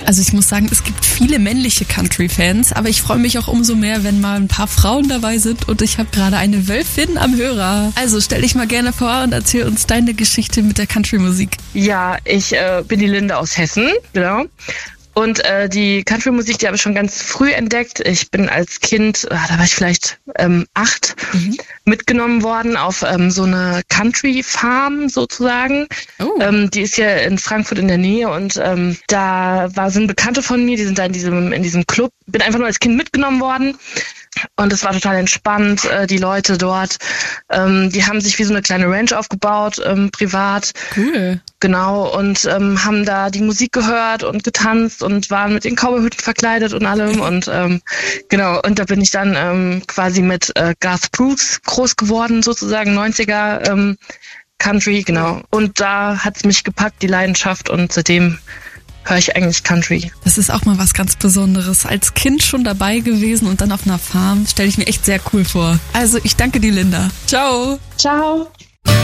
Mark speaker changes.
Speaker 1: Also ich muss sagen, es gibt viele männliche Country-Fans, aber ich freue mich auch umso mehr, wenn mal ein paar Frauen dabei sind und ich habe gerade eine Wölfin am Hörer. Also stell dich mal gerne vor und erzähl uns deine Geschichte mit der Country-Musik.
Speaker 2: Ja, ich bin die Linde aus Hessen, genau. Und die Country-Musik, die habe ich schon ganz früh entdeckt. Ich bin als Kind, da war ich vielleicht 8, mitgenommen worden auf so eine Country-Farm sozusagen.
Speaker 1: Oh.
Speaker 2: Die ist ja in Frankfurt in der Nähe und da sind Bekannte von mir, die sind da in diesem Club. Bin einfach nur als Kind mitgenommen worden. Und es war total entspannt, die Leute dort, die haben sich wie so eine kleine Ranch aufgebaut, privat.
Speaker 1: Cool.
Speaker 2: Genau, und haben da die Musik gehört und getanzt und waren mit den Cowboyhüten verkleidet und allem. Und genau, und da bin ich dann quasi mit Garth Brooks groß geworden, sozusagen 90er Country, genau. Und da hat's mich gepackt, die Leidenschaft, und seitdem höre ich eigentlich Country.
Speaker 1: Das ist auch mal was ganz Besonderes. Als Kind schon dabei gewesen und dann auf einer Farm, stelle ich mir echt sehr cool vor. Also ich danke dir, Linda. Ciao.
Speaker 2: Ciao.